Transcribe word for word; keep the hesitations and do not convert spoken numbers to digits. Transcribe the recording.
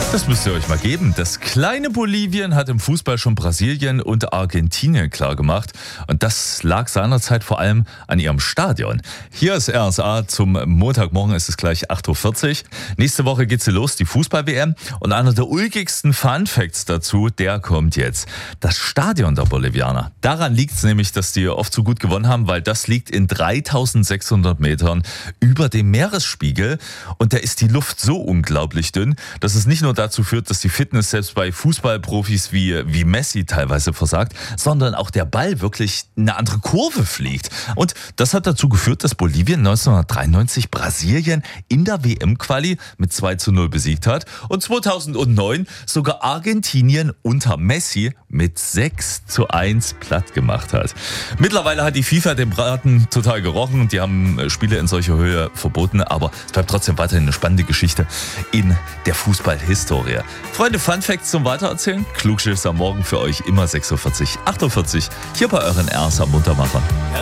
Das müsst ihr euch mal geben. Das kleine Bolivien hat im Fußball schon Brasilien und Argentinien klargemacht. Und das lag seinerzeit vor allem an ihrem Stadion. Hier ist R S A zum Montagmorgen, ist es gleich acht Uhr vierzig. Nächste Woche geht sie los, die Fußball-W M. Und einer der ulkigsten Fun-Facts dazu, der kommt jetzt. Das Stadion der Bolivianer. Daran liegt es nämlich, dass die oft so gut gewonnen haben, weil das liegt in dreitausendsechshundert Metern über dem Meeresspiegel. Und da ist die Luft so unglaublich dünn, dass es nicht nur dazu führt, dass die Fitness selbst bei Fußballprofis wie, wie Messi teilweise versagt, sondern auch der Ball wirklich eine andere Kurve fliegt. Und das hat dazu geführt, dass Bolivien neunzehnhundertdreiundneunzig Brasilien in der W M-Quali mit zwei zu null besiegt hat und zweitausendneun sogar Argentinien unter Messi mit sechs zu eins platt gemacht hat. Mittlerweile hat die FIFA den Braten total gerochen und die haben Spiele in solcher Höhe verboten, aber es bleibt trotzdem weiterhin eine spannende Geschichte in der Fußballhistorie. Freunde, Fun Facts zum Weitererzählen. Klugschiss am Morgen für euch immer sechs Uhr vierzig, acht Uhr vierzig hier bei euren R S A Muntermachern.